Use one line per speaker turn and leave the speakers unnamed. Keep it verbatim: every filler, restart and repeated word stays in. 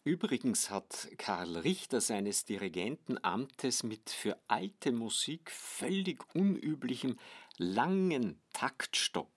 Übrigens hat Karl Richter seines Dirigentenamtes mit für alte Musik völlig unüblichem langen Taktstock